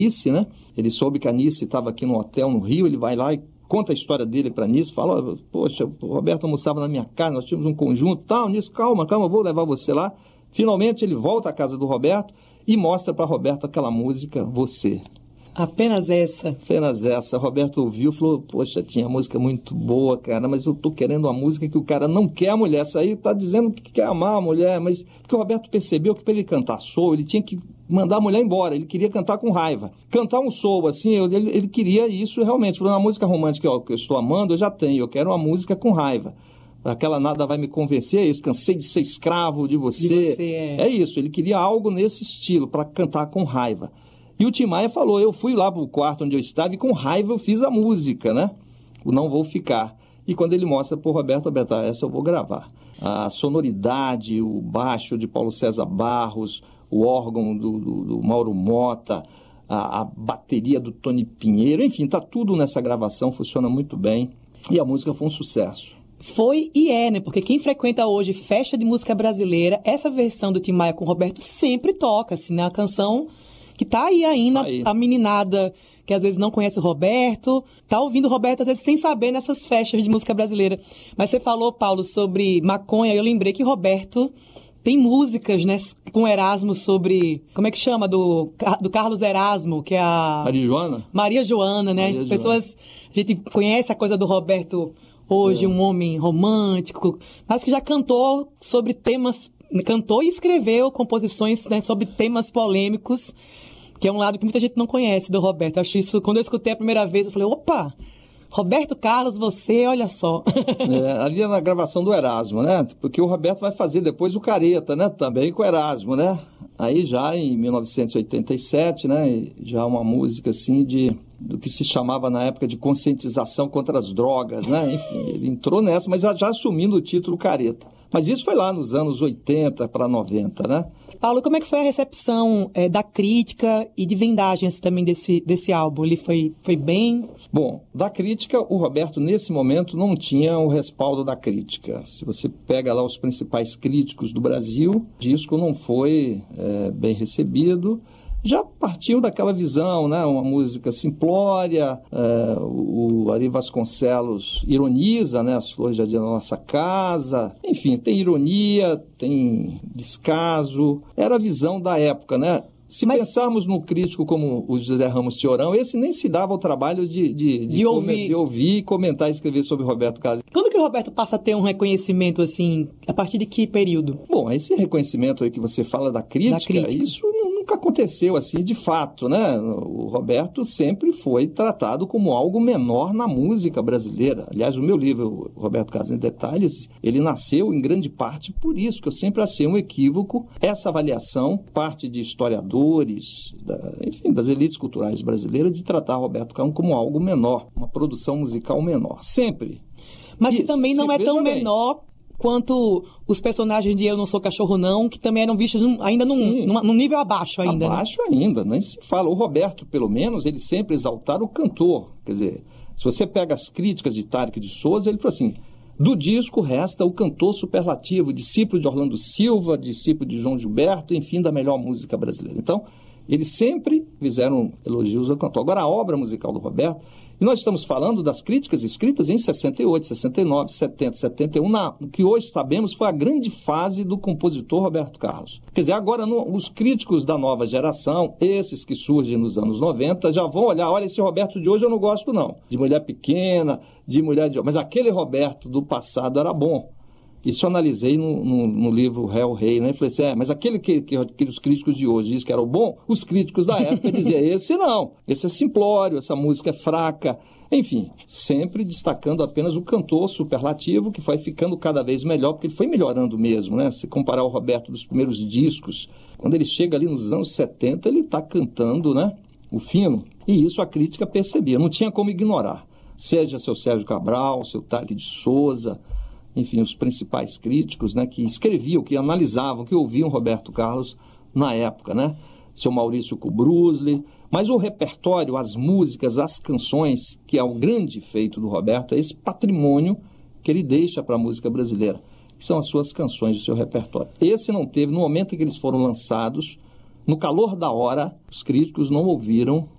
Nice, né? Ele soube que a Nice estava aqui no hotel no Rio, ele vai lá e conta a história dele para Nice, fala, poxa, o Roberto almoçava na minha casa, nós tínhamos um conjunto, tal, Nice, calma, vou levar você lá. Finalmente ele volta à casa do Roberto e mostra para Roberto aquela música, Você. Apenas essa. Apenas essa. Roberto ouviu e falou, poxa, tinha música muito boa, cara, mas eu tô querendo uma música que o cara não quer a mulher. Essa aí tá dizendo que quer amar a mulher, mas porque o Roberto percebeu que para ele cantar soul, ele tinha que mandar a mulher embora, ele queria cantar com raiva. Cantar um soul, assim, ele queria isso realmente. Falou, na música romântica que eu estou amando, eu já tenho, eu quero uma música com raiva. Aquela nada vai me convencer, é isso, cansei de ser escravo de você. É isso, ele queria algo nesse estilo, para cantar com raiva. E o Tim Maia falou, eu fui lá pro quarto onde eu estava e com raiva eu fiz a música, né? O Não Vou Ficar. E quando ele mostra pro Roberto, essa eu vou gravar. A sonoridade, o baixo de Paulo César Barros, o órgão do Mauro Mota, a bateria do Tony Pinheiro, enfim, tá tudo nessa gravação, funciona muito bem. E a música foi um sucesso. Foi e é, né? Porque quem frequenta hoje festa de música brasileira, essa versão do Tim Maia com o Roberto sempre toca, assim, né? A canção que tá aí ainda, a meninada que às vezes não conhece o Roberto, tá ouvindo o Roberto às vezes sem saber nessas festas de música brasileira. Mas você falou, Paulo, sobre maconha, eu lembrei que Roberto tem músicas, né, com Erasmo sobre, como é que chama, do Carlos Erasmo, que é a... Maria Joana, né? As pessoas, a gente conhece a coisa do Roberto hoje, um homem romântico, mas que já cantou sobre temas, cantou e escreveu composições, né, sobre temas polêmicos, que é um lado que muita gente não conhece do Roberto. Eu acho isso, quando eu escutei a primeira vez, eu falei, opa, Roberto Carlos, você, olha só. Ali na gravação do Erasmo, né? Porque o Roberto vai fazer depois o Careta, né? Também com o Erasmo, né? Aí já em 1987, né? Já uma música assim do que se chamava na época de conscientização contra as drogas, né? Enfim, ele entrou nessa, mas já assumindo o título Careta. Mas isso foi lá nos anos 80 para 90, né? Paulo, como é que foi a recepção da crítica e de vendagens também desse álbum? Ele foi bem? Bom, da crítica, o Roberto, nesse momento, não tinha o respaldo da crítica. Se você pega lá os principais críticos do Brasil, o disco não foi bem recebido. Já partiu daquela visão, né? Uma música simplória, o Ari Vasconcelos ironiza, né? As flores já de nossa casa, enfim, tem ironia, tem descaso, era a visão da época, né? Se pensarmos no crítico como o José Ramos Teorão, esse nem se dava o trabalho de ouvir, comentar e escrever sobre Roberto Carlos. Quando que o Roberto passa a ter um reconhecimento, assim, a partir de que período? Bom, esse reconhecimento aí que você fala da crítica. Isso nunca aconteceu assim de fato, né? O Roberto sempre foi tratado como algo menor na música brasileira. Aliás, o meu livro, Roberto Carlos em Detalhes, ele nasceu em grande parte por isso, que eu sempre achei um equívoco essa avaliação, parte de historiadores, enfim, das elites culturais brasileiras, de tratar Roberto Carlos como algo menor, uma produção musical menor. Sempre. Mas que também não é tão menor quanto os personagens de Eu Não Sou Cachorro Não, que também eram vistos ainda num nível abaixo ainda. Abaixo ainda, nem se fala. O Roberto, pelo menos, ele sempre exaltara o cantor. Quer dizer, se você pega as críticas de Tarek de Souza, ele falou assim, do disco resta o cantor superlativo, discípulo de Orlando Silva, discípulo de João Gilberto, enfim, da melhor música brasileira. Então, eles sempre fizeram elogios ao cantor. Agora, a obra musical do Roberto, e nós estamos falando das críticas escritas em 68, 69, 70, 71, o que hoje sabemos foi a grande fase do compositor Roberto Carlos. Quer dizer, agora os críticos da nova geração, esses que surgem nos anos 90, já vão olhar, olha, esse Roberto de hoje eu não gosto não, de mulher pequena, de mulher de... Mas aquele Roberto do passado era bom. Isso eu analisei no livro Réu Rei, né? Falei assim, mas aquele que os críticos de hoje dizem que era o bom, os críticos da época diziam, esse não, esse é simplório, essa música é fraca. Enfim, sempre destacando apenas o cantor superlativo, que foi ficando cada vez melhor, porque ele foi melhorando mesmo, né? Se comparar o Roberto dos primeiros discos, quando ele chega ali nos anos 70, ele está cantando, né? O fino. E isso a crítica percebia, não tinha como ignorar. Seja seu Sérgio Cabral, seu Tarek de Souza, enfim, os principais críticos, né, que escreviam, que analisavam, que ouviam Roberto Carlos na época, né? Seu Maurício Kubrusli. Mas o repertório, as músicas, as canções, que é o grande feito do Roberto, é esse patrimônio que ele deixa para a música brasileira, que são as suas canções, o seu repertório. Esse não teve, no momento em que eles foram lançados, no calor da hora, os críticos não ouviram